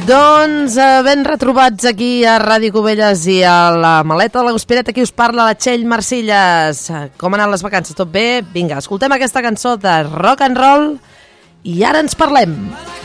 Doncs ben retrobats aquí a Ràdio Cubelles i a la maleta de la Guspireta, aquí us parla la Txell Marcilles. Com han anat les vacances? Tot bé? Vinga, escoltem aquesta cançó de rock and roll i ara ens parlem.